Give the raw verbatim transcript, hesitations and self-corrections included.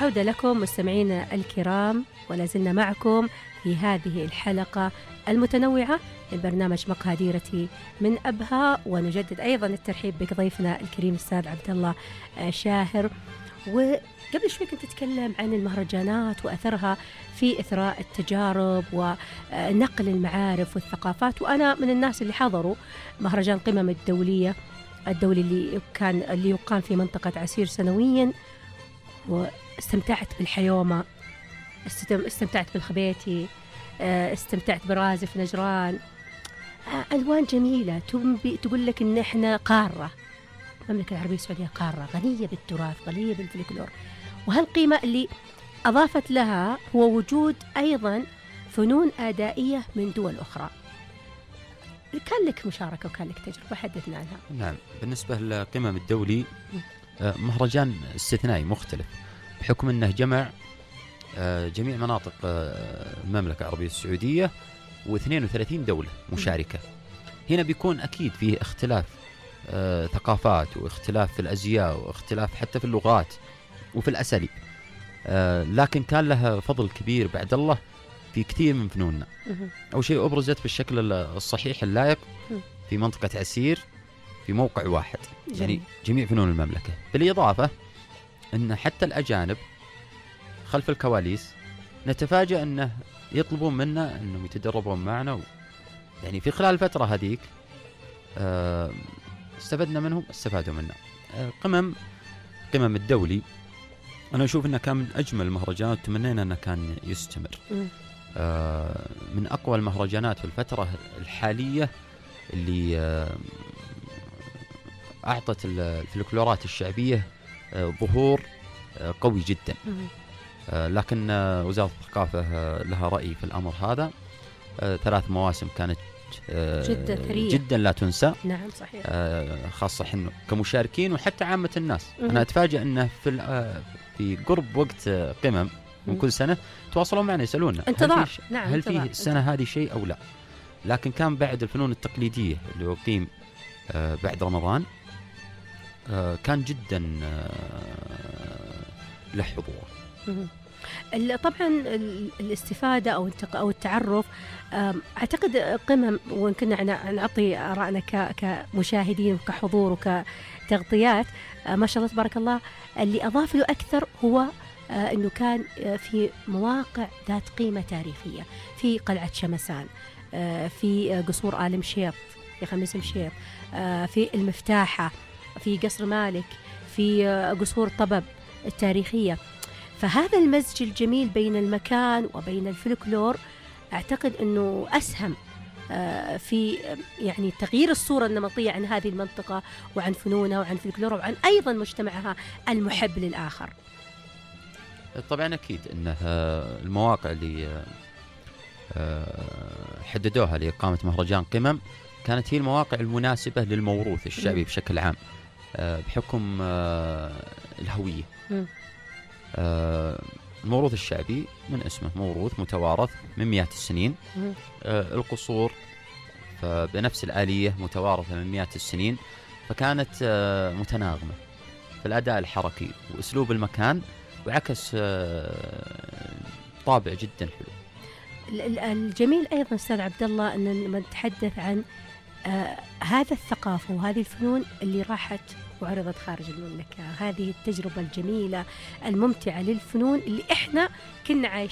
عودة لكم مستمعينا الكرام، ولا زلنا معكم في هذه الحلقة المتنوعة من برنامج مقاديرتي من أبها، ونجدد أيضا الترحيب بك ضيفنا الكريم الأستاذ عبد الله شاهر. وقبل شوي كنت أتكلم عن المهرجانات وأثرها في إثراء التجارب ونقل المعارف والثقافات، وأنا من الناس اللي حضروا مهرجان قمم الدولية الدولي اللي كان اللي يقام في منطقة عسير سنويا، واستمتعت بالحيومة، استمتعت بالخبيتي، استمتعت برازف نجران. ألوان جميلة تقول لك إن إحنا قارة، المملكة العربية السعودية قارة غنية بالتراث، غنية بالفلكلور. وهالقيمة اللي أضافت لها هو وجود أيضا فنون آدائية من دول أخرى. كان لك مشاركة وكان لك تجربة، حدثنا عنها. نعم، بالنسبة للقمم الدولي مهرجان استثنائي مختلف بحكم أنه جمع جميع مناطق المملكة العربية السعودية واثنين وثلاثين دولة مشاركة. هنا بيكون أكيد فيه اختلاف ثقافات واختلاف في الأزياء واختلاف حتى في اللغات وفي الأساليب، لكن كان لها فضل كبير بعد الله في كثير من فنوننا. أول شيء أبرزت بالشكل الصحيح اللائق في منطقة عسير في موقع واحد، يعني جميع فنون المملكة. بالإضافة أن حتى الأجانب خلف الكواليس نتفاجأ أنه يطلبون منا أنهم يتدربون معنا، و... يعني في خلال الفترة هذيك أه استفدنا منهم، استفادوا منا. أه قمم قمم الدولي أنا أشوف أنه كان من أجمل المهرجانات، تمنينا أنه كان يستمر. أه من أقوى المهرجانات في الفترة الحالية اللي أه أعطت الفلكلورات الشعبية أه ظهور أه قوي جدا. أه لكن أه وزارة الثقافة أه لها رأي في الأمر هذا. أه ثلاث مواسم كانت أه جدا ثرية، جدا لا تنسى. نعم صحيح. أه خاصة إحنا كمشاركين وحتى عامة الناس. مم. أنا أتفاجأ أنه في أه في قرب وقت قمم من كل سنة تواصلوا معنا يسألونا انتظار، هل, نعم هل فيه السنة هذه شيء أو لا. لكن كان بعد الفنون التقليدية اللي يقيم أه بعد رمضان أه كان جدا أه له حضور. طبعا الاستفادة أو أو التعرف، أعتقد قمم، وإن كنا نعطي آرائنا كمشاهدين وكحضور وكتغطيات، ما شاء الله تبارك الله، اللي أضاف له أكثر هو أنه كان في مواقع ذات قيمة تاريخية، في قلعة شمسان، في قصور آل مشيط، في خميس مشيط، في المفتاحة، في قصر مالك، في قصور طبب التاريخية. فهذا المزج الجميل بين المكان وبين الفلكلور أعتقد أنه أسهم في يعني تغيير الصورة النمطية عن هذه المنطقة وعن فنونها وعن فلكلورها وعن أيضا مجتمعها المحب للآخر. طبعا أكيد أن المواقع اللي حددوها لإقامة مهرجان قمم كانت هي المواقع المناسبة للموروث الشعبي بشكل عام بحكم الهوية. م. آه الموروث الشعبي من اسمه موروث متوارث من مئات السنين. آه القصور بنفس الآلية متوارثة من مئات السنين، فكانت آه متناغمة في الأداء الحركي وأسلوب المكان، وعكس آه طابع جدا حلو. الجميل أيضا أستاذ عبد الله أن لما نتحدث عن آه هذا الثقافة وهذه الفنون اللي راحت وعرضت خارج المملكة، هذه التجربة الجميلة الممتعة للفنون اللي إحنا كنا عايشين